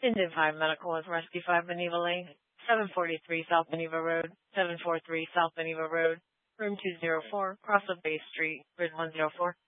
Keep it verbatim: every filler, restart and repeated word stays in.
Indian five Medical with Rescue five Beneva Lane, seven forty-three South Beneva Road, seven forty-three South Beneva Road, room two oh four, cross of Bay Street, grid one oh four.